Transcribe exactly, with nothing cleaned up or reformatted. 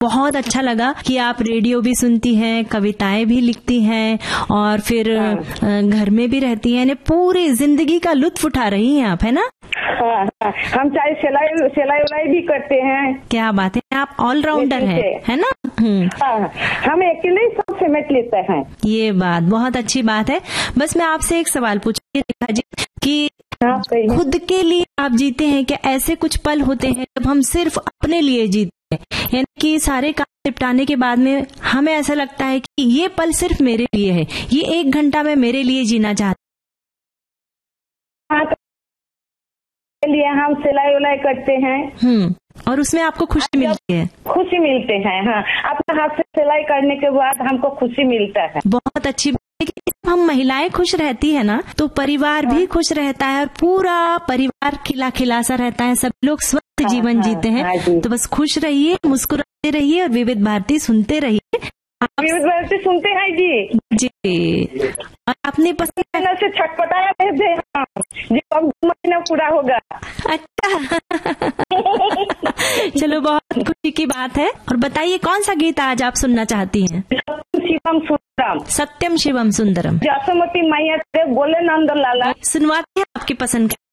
बहुत अच्छा लगा कि आप रेडियो भी सुनती हैं, कविताएं भी लिखती हैं और फिर घर में भी रहती हैं, पूरी जिंदगी का लुत्फ उठा रही हैं आप, है ना? हाँ, हाँ, हम चाहे सिलाई सिलाई उलाई भी करते हैं। क्या बात है, आप ऑलराउंडर हैं, है ना? हाँ, हम अकेले सब समेट लेते हैं। ये बात बहुत अच्छी बात है। बस मैं आपसे एक सवाल पूछूंगी रेखा जी कि खुद के लिए आप जीते हैं क्या? ऐसे कुछ पल होते हैं जब हम सिर्फ अपने लिए जीते हैं, यानी कि सारे काम निपटाने के बाद में हमें ऐसा लगता है कि ये पल सिर्फ मेरे लिए है, ये एक घंटा मैं मेरे लिए जीना चाहती हूँ। के लिए हम सिलाई उलाई करते हैं। हम्म और उसमें आपको खुशी मिलती है? खुशी मिलते हैं, हाँ। अपने हाथ से सिलाई करने के बाद हमको खुशी मिलता है। बहुत अच्छी बात है कि जब हम महिलाएं खुश रहती है ना, तो परिवार हाँ। भी खुश रहता है और पूरा परिवार खिला खिला सा रहता है, सब लोग स्वस्थ हाँ, जीवन हाँ, जीते हैं। हाँ, तो बस खुश रहिए, मुस्कुराते रहिए और विविध भारती सुनते रहिए। विविध भारती सुनते हैं जी जी। और अपनी पसंद से छटपटाया रहते हैं जी, अब दो महीना पूरा होगा। अच्छा चलो, बहुत खुशी की बात है। और बताइए कौन सा गीत आज आप सुनना चाहती हैं? शिवम सुंदरम। सत्यम शिवम सुंदरम। जसमती मैया बोले नंद लाला। सुनवाते हैं आपकी पसंद का